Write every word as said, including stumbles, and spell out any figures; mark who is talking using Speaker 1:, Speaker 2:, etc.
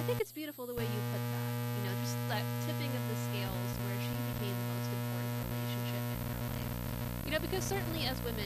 Speaker 1: I think it's beautiful the way you put that, you know, just that tipping of the scales where she became the most important relationship in her life. You know, because certainly as women